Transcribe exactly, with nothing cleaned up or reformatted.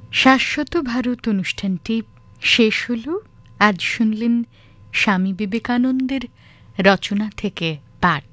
শাশ্বত ভারত অনুষ্ঠানটি শেষ হলো। আজ শুনলেন স্বামী বিবেকানন্দের রচনা থেকে পাঠ।